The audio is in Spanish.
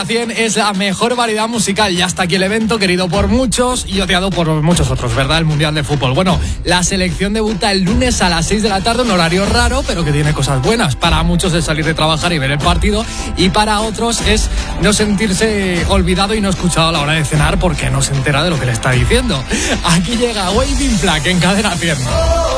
Cadena 100 es la mejor variedad musical. Y hasta aquí el evento, querido por muchos y odiado por muchos otros, ¿verdad? El Mundial de Fútbol. Bueno, la selección debuta el lunes a las 6 de la tarde, un horario raro, pero que tiene cosas buenas. Para muchos es salir de trabajar y ver el partido, y para otros es no sentirse olvidado y no escuchado a la hora de cenar porque no se entera de lo que le está diciendo. Aquí llega Waving Flag en Cadena 100.